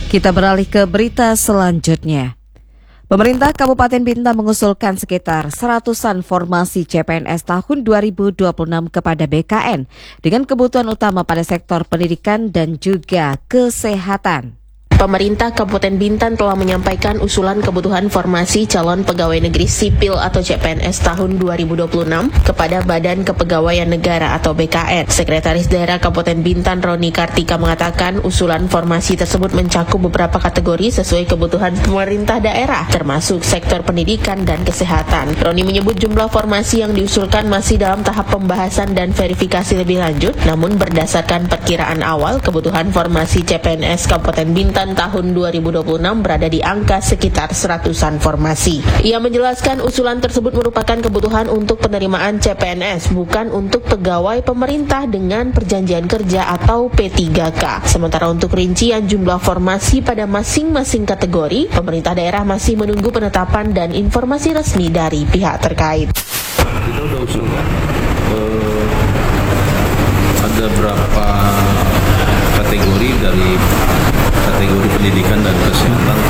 Kita beralih ke berita selanjutnya. Pemerintah Kabupaten Bintan mengusulkan sekitar 100-an formasi CPNS tahun 2026 kepada BKN dengan kebutuhan utama pada sektor pendidikan dan juga kesehatan. Pemerintah Kabupaten Bintan telah menyampaikan usulan kebutuhan formasi calon pegawai negeri sipil atau CPNS tahun 2026 kepada Badan Kepegawaian Negara atau BKN. Sekretaris Daerah Kabupaten Bintan Roni Kartika mengatakan usulan formasi tersebut mencakup beberapa kategori sesuai kebutuhan pemerintah daerah, termasuk sektor pendidikan dan kesehatan. Roni menyebut jumlah formasi yang diusulkan masih dalam tahap pembahasan dan verifikasi lebih lanjut, namun berdasarkan perkiraan awal, kebutuhan formasi CPNS Kabupaten Bintan tahun 2026 berada di angka sekitar 100-an formasi. Ia menjelaskan usulan tersebut merupakan kebutuhan untuk penerimaan CPNS, bukan untuk pegawai pemerintah dengan perjanjian kerja atau P3K. Sementara untuk rincian jumlah formasi pada masing-masing kategori, pemerintah daerah masih menunggu penetapan dan informasi resmi dari pihak terkait. Kita udah usulkan ada berapa kategori dari kategori pendidikan dan kesehatan